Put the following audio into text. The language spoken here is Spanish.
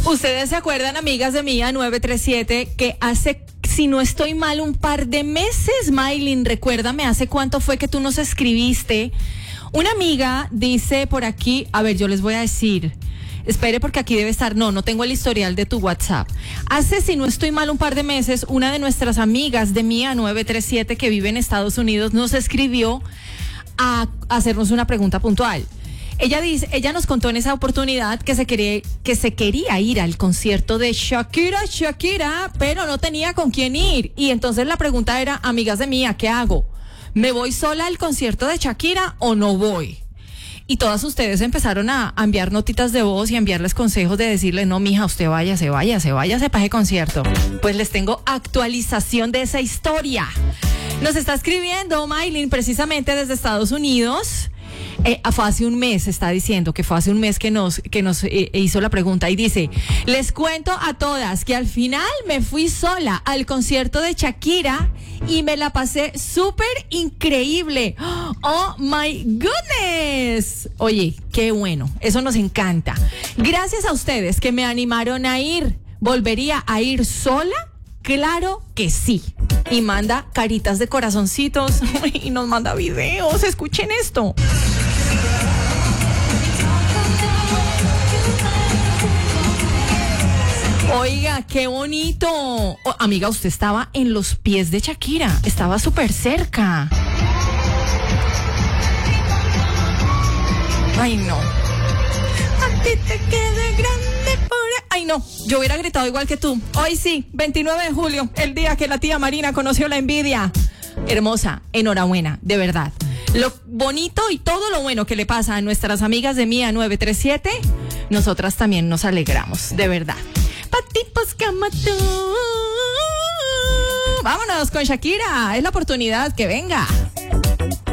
Ustedes se acuerdan, amigas de Mía 937, que hace, si no estoy mal, un par de meses, Maylin, recuérdame, ¿hace cuánto fue que tú nos escribiste? Una amiga dice por aquí, a ver, yo les voy a decir, espere porque aquí debe estar, no tengo el historial de tu WhatsApp. Hace, si no estoy mal, un par de meses, una de nuestras amigas de Mía 937 que vive en Estados Unidos nos escribió a hacernos una pregunta puntual. Ella nos contó en esa oportunidad que se quería ir al concierto de Shakira, pero no tenía con quién ir. Y entonces la pregunta era, amigas de Mía, ¿qué hago? ¿Me voy sola al concierto de Shakira o no voy? Y todas ustedes empezaron a enviar notitas de voz y a enviarles consejos de decirle, no, mija, usted váyase para ese concierto. Pues les tengo actualización de esa historia. Nos está escribiendo Maylin precisamente desde Estados Unidos. Fue hace un mes, está diciendo que fue hace un mes que nos hizo la pregunta y dice, les cuento a todas que al final me fui sola al concierto de Shakira y me la pasé súper increíble. Oh my goodness. Oye, qué bueno, eso nos encanta. Gracias a ustedes que me animaron a ir. ¿Volvería a ir sola? Claro que sí. Y manda caritas de corazoncitos y nos manda videos. Escuchen esto. Oiga, qué bonito. Oh, amiga, usted estaba en los pies de Shakira. Estaba súper cerca. Ay, no. A ti te queda grande por... Ay, no. Yo hubiera gritado igual que tú. Hoy sí, 29 de julio, el día que la tía Marina conoció la envidia. Hermosa, enhorabuena, de verdad. Lo bonito y todo lo bueno que le pasa a nuestras amigas de Mía 937, nosotras también nos alegramos, de verdad. Patipos como tú. Vámonos con Shakira, es la oportunidad que venga.